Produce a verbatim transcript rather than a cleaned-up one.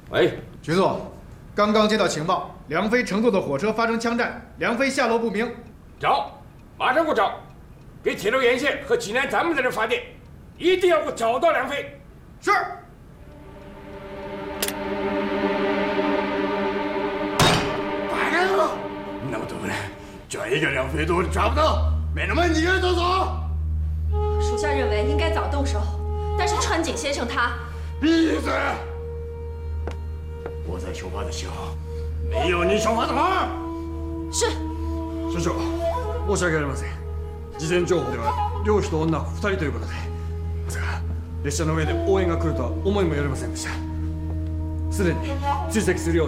喂， 局座，刚刚接到情报，梁飞乘坐的火车发生枪战，梁飞下落不明。 找，马上给我找，给铁路沿线和济南咱们在这发电，一定要给我找到梁飞。 是。 白干了！那么多人，居然一个梁飞都抓不到，没那么你人都走。 属下认为应该早动手，但是川井先生他…… 闭嘴！我在出发的时候，没有你说话的份。 是。 所長、申し訳ありません。事前情報では漁師と女ふたりということで、まさか列車の上で応援が来るとは思いもよりませんでした。すでに追跡するよう